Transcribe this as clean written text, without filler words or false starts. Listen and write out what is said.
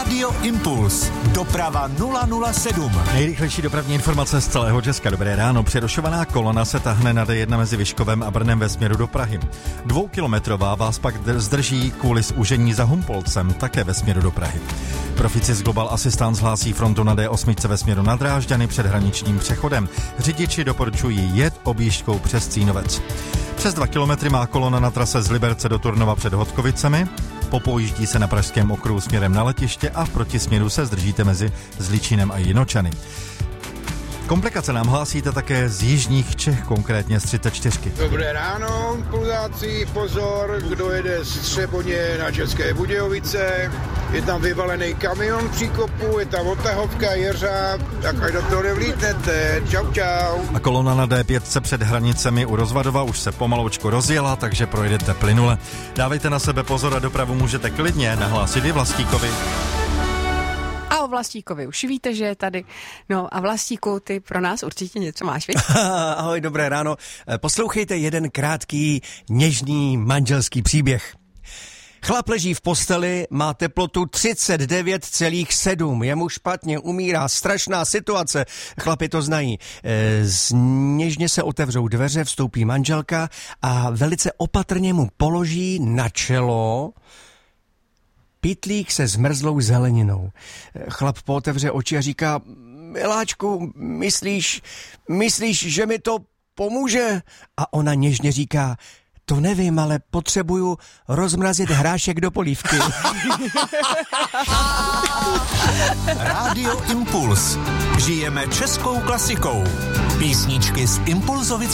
Rádio Impuls. Doprava 007. Nejrychlejší dopravní informace z celého Česka. Dobré ráno. Přerušovaná kolona se tahne na D1 mezi Vyškovem a Brnem ve směru do Prahy. 2kilometrová vás pak zdrží kvůli zúžení za Humpolcem, také ve směru do Prahy. Proficis Global Assistance hlásí frontu na D8 ve směru na Drážďany před hraničním přechodem. Řidiči doporučují jet objížďkou přes Cínovec. Přes 2 kilometry má kolona na trase z Liberce do Turnova před Hodkovicemi. Popojíždí se na Pražském okruhu směrem na letiště a v protisměru se zdržíte mezi Zličínem a Jinočany. Komplikace nám hlásíte také z jižních Čech, konkrétně z 34. Dobré ráno, impulzáci, pozor, kdo jede z Třeboně na České Budějovice, je tam vyvalený kamion příkopu, je tam odtahovka, jeřáb, tak ať do toho nevlítnete, čau. A kolona na D5 před hranicemi u Rozvadova už se pomaloučku rozjela, takže projedete plynule. Dávejte na sebe pozor a dopravu můžete klidně nahlásit i Vlastíkovi. A o Vlastíkovi už víte, že je tady. No a Vlastíku, ty pro nás určitě něco máš, víš? Ahoj, dobré ráno. Poslouchejte jeden krátký, něžný manželský příběh. Chlap leží v posteli, má teplotu 39,7. Je mu špatně, umírá, strašná situace. Chlapi to znají. Něžně se otevřou dveře, vstoupí manželka a velice opatrně mu položí na čelo pytlík se zmrzlou zeleninou. Chlap pootevře oči a říká: miláčku, myslíš, že mi to pomůže? A ona něžně říká: to nevím, ale potřebuju rozmrazit hrášek do polívky. Rádio Impuls. Žijeme českou klasikou. Písničky z Impulzovic